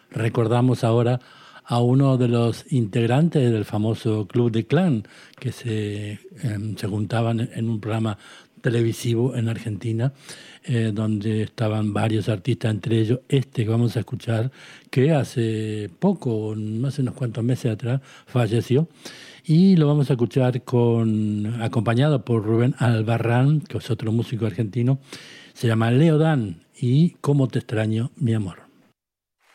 recordamos ahora a uno de los integrantes del famoso Club de Clan, que se juntaban en un programa televisivo en Argentina, donde estaban varios artistas, entre ellos este que vamos a escuchar, que hace poco, hace unos cuantos meses atrás, falleció. Y lo vamos a escuchar acompañado por Rubén Albarrán, que es otro músico argentino. Se llama Leo Dan y ¿Cómo te extraño, mi amor?